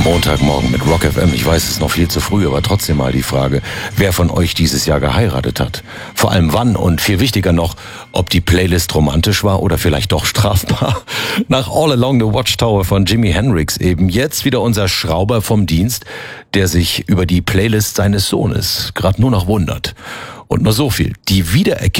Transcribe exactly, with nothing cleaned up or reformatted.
Montagmorgen mit Rock F M. Ich weiß, es ist noch viel zu früh, aber trotzdem mal die Frage, wer von euch dieses Jahr geheiratet hat. Vor allem wann und viel wichtiger noch, ob die Playlist romantisch war oder vielleicht doch strafbar. Nach All Along the Watchtower von Jimi Hendrix eben jetzt wieder unser Schrauber vom Dienst, der sich über die Playlist seines Sohnes gerade nur noch wundert. Und nur so viel, die Wiedererkennung